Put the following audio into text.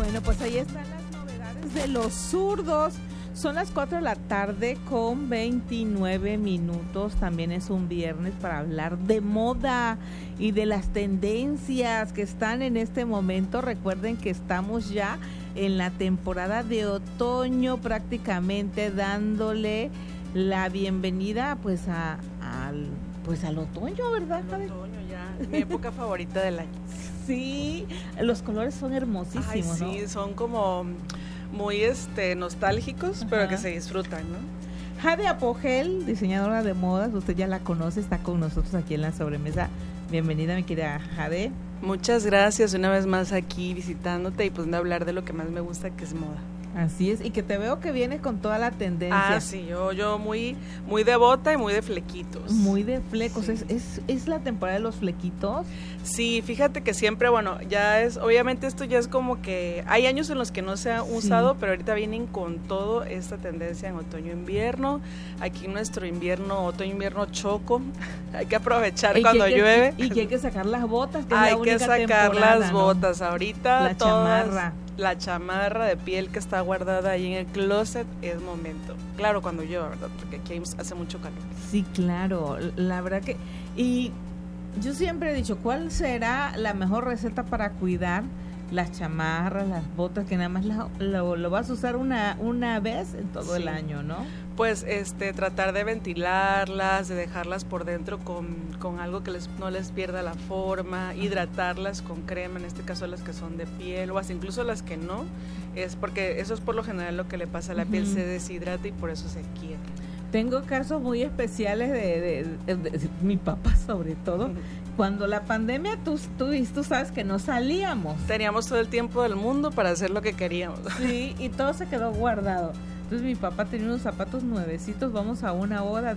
Bueno, pues ahí están las novedades de los zurdos. Son las 4 de la tarde con 29 minutos. También es un viernes para hablar de moda y de las tendencias que están en este momento. Recuerden que estamos ya en la temporada de otoño, prácticamente dándole la bienvenida pues al otoño, ¿verdad, Javi? El otoño ya, mi época favorita del año. Sí, los colores son hermosísimos. Ay, sí, ¿no? Son como muy nostálgicos, ajá, pero que se disfrutan, ¿no? Jade Apogel, diseñadora de modas, usted ya la conoce, está con nosotros aquí en la sobremesa. Bienvenida, mi querida Jade. Muchas gracias, una vez más aquí visitándote y pudiendo hablar de lo que más me gusta, que es moda. Así es, y que te veo que vienes con toda la tendencia. Ah, sí, yo muy devota y muy de flequitos. Muy de flecos, sí. ¿Es la temporada de los flequitos? Sí, fíjate que siempre, bueno, obviamente esto ya es como que hay años en los que no se ha usado, pero ahorita vienen con todo esta tendencia en otoño-invierno. Aquí nuestro otoño-invierno choco, hay que aprovechar cuando llueve. Y que hay que sacar las botas, que hay es la única que sacar temporada, las botas, ¿no? Ahorita la chamarra de piel que está guardada ahí en el closet es momento. Claro, cuando llueva, ¿verdad? Porque aquí hace mucho calor. Sí, claro, la verdad que... Y yo siempre he dicho, ¿cuál será la mejor receta para cuidar las chamarras, las botas, que nada más lo vas a usar una vez en todo el año, ¿no? Pues tratar de ventilarlas, de dejarlas por dentro con algo que no les pierda la forma, hidratarlas con crema, en este caso las que son de piel, o hasta incluso las que no, es porque eso es por lo general lo que le pasa a la piel, se deshidrata y por eso se quiebra. Tengo casos muy especiales de mi papá, sobre todo. Cuando la pandemia, tú sabes que no salíamos. Teníamos todo el tiempo del mundo para hacer lo que queríamos. Sí, y todo se quedó guardado. Entonces mi papá tenía unos zapatos nuevecitos, vamos a una boda,